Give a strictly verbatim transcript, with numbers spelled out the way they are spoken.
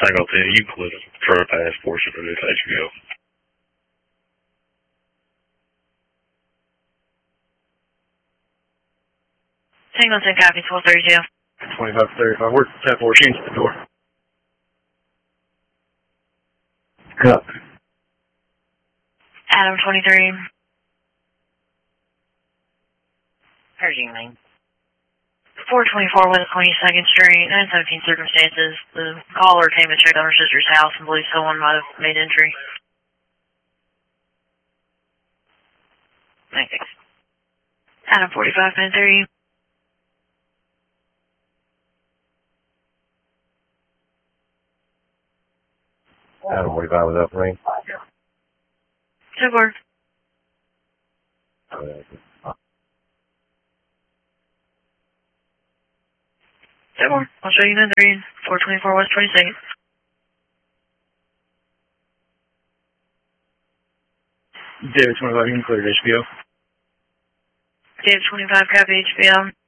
Tango ten, you clear the current pass portion of this H B O. Tango ten copy, twelve thirty-two. twenty-five thirty-five, where's the ten four? She's at the door. Cut. Adam twenty-three. Heard you, man. four twenty-four West twenty-second Street, nine seventeen circumstances. The caller came to check on her sister's house and believes someone might have made entry. Thank you. Adam forty-five nine thirty. Adam forty-five was up ring. Two four. Two four. I'll show you nine three. four twenty-four West twenty-second. David twenty-five, you can clear H B O. David twenty-five, copy H B O.